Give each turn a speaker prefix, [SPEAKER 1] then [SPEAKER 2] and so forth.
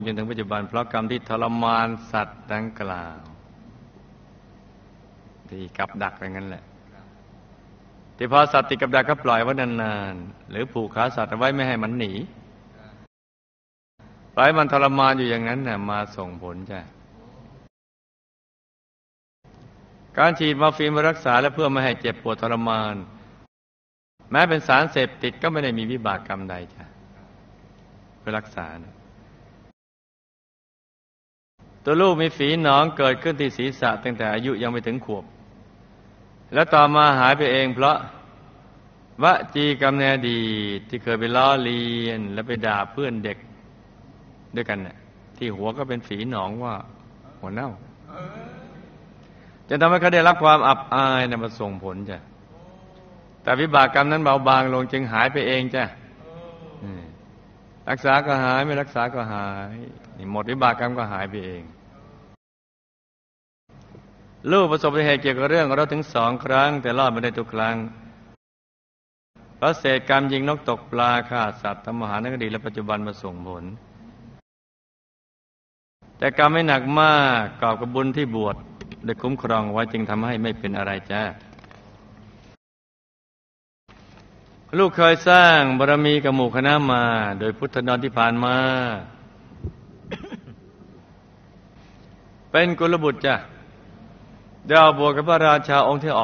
[SPEAKER 1] จนถึงปัจจุบันเพราะกรรมที่ทรมานสัตว์ดังกล่าวที่กับดักอย่างนั้นแหละที่พอสัตว์ติดกับดักก็ปล่อยไว้นานๆหรือผูกขาสัตว์เอาไว้ไม่ให้มันหนีปล่อยมันทรมานอยู่อย่างนั้นน่ะมาส่งผลจ้ะการฉีดมอร์ฟีนมารักษาและเพื่อไม่ให้เจ็บปวดทรมานแม้เป็นสารเสพติดก็ไม่ได้มีวิบากกรรมใดจ้ะเพื่อรักษานะตัวลูกมีฝีหนองเกิดขึ้นที่ศีรษะตั้งแต่อายุยังไม่ถึงขวบแล้วต่อมาหายไปเองเพราะวจีกรรมในอดีตที่เคยไปล้อเลียนและไปด่าเพื่อนเด็กด้วยกันเนี่ยที่หัวก็เป็นฝีหนองว่าหัวเน่าจะทำให้เขาได้รับความอับอายนำมาส่งผลจ้ะแต่วิบากกรรมนั้นเบาบางลงจึงหายไปเองจ้ะรักษาก็หายไม่รักษาก็หายนี่หมดวิบากกรรมก็หายไปเองลูกประสบอุบัติเหตุเกี่ยวกับเรื่องรถถึง2 ครั้งแต่รอดมาได้ทุกครั้งเพราะเศษกรรมยิงนกตกปลาฆ่าสัตว์ทำมหานคดีและปัจจุบันมาส่งผลแต่กรรมไม่หนักมากกอบกับบุญที่บวชได้คุ้มครองไว้จึงทำให้ไม่เป็นอะไรจ้าลูกเคยสร้างบารมีกับหมู่คณะมาโดยพุทธนรที่ผ่านมาเป็นกุลบุตรจ้ะได้ออกบวชกับพระราชาองค์ที่